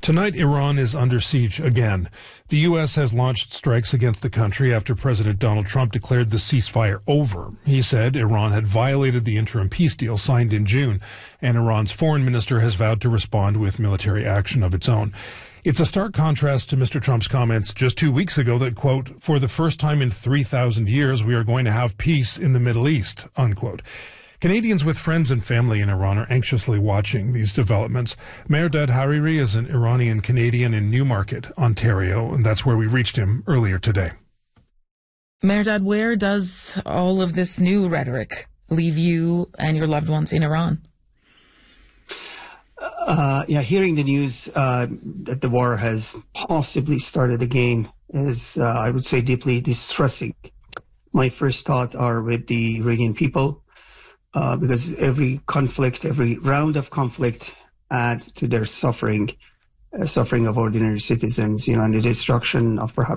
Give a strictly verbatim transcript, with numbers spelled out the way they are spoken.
Tonight, Iran is under siege again. The U S has launched strikes against the country after President Donald Trump declared the ceasefire over. He said Iran had violated the interim peace deal signed in June, and Iran's foreign minister has vowed to respond with military action of its own. It's a stark contrast to Mister Trump's comments just two weeks ago that, quote, for the first time in three thousand years, we are going to have peace in the Middle East, unquote. Canadians with friends and family in Iran are anxiously watching these developments. Mehrdad Hariri is an Iranian Canadian in Newmarket, Ontario, and that's where we reached him earlier today. Mehrdad, where does all of this new rhetoric leave you and your loved ones in Iran? Uh, yeah, hearing the news uh, that the war has possibly started again is, uh, I would say, deeply distressing. My first thoughts are with the Iranian people. Uh, because every conflict, every round of conflict adds to their suffering, uh, suffering of ordinary citizens, you know, and the destruction of perhaps